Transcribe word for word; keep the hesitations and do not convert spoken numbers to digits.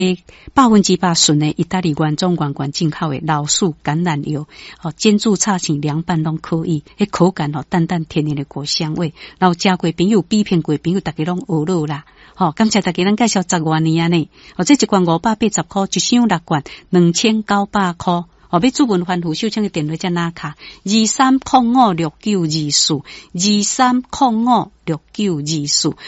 百分之百纯的意大利原装原罐进口的老树橄榄油，哦，煎煮炒成凉拌拢可以，迄口感哦淡淡甜甜的果香味，然后食过朋友比片过朋友，大家拢学落啦。好，感谢大家咱介绍十多年啊呢，哦，这一罐五百八十块，一箱六罐两千九百块。哦，要主文番副手请个电话再拿卡二三零五六九二四二三零五六九二四。